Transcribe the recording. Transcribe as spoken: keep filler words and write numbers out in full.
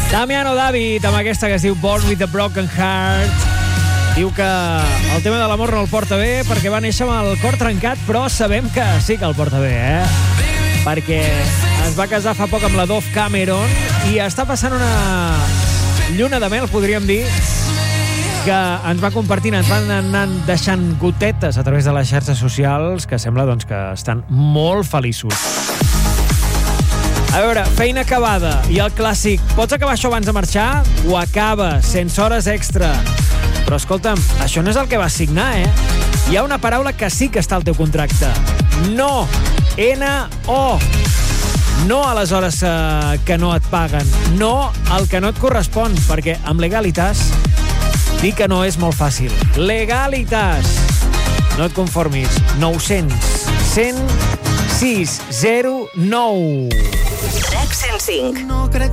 Damiano David, amb aquesta que es diu Born with a Broken Heart. Diu que el tema de l'amor no el porta bé perquè va néixer amb el cor trencat, però sabem que sí que el porta bé, eh? Perquè es va casar fa poc amb la Dove Cameron i està passant una lluna de mel, podríem dir, que ens va compartint, ens van anar deixant gotetes a través de les xarxes socials que sembla doncs, que estan molt feliços. A veure, feina acabada i el clàssic, pots acabar això abans de marxar? Ho acaba, sense hores extra. Però escolta'm, això no és el que vas signar, eh? Hi ha una paraula que sí que està al teu contracte. No. N O. No a les hores eh, que no et paguen. No al que no et correspon, perquè amb Legalitas dir que no és molt fàcil. Legalitas. No et conformis. nou-cents cent sis zero nou. RAC cent cinc. No crec